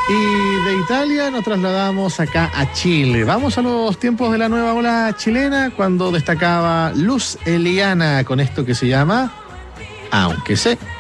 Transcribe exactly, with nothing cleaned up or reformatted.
Y de Italia nos trasladamos acá a Chile. Vamos a los tiempos de la nueva ola chilena, cuando destacaba Luz Eliana con esto que se llama Aunque sé.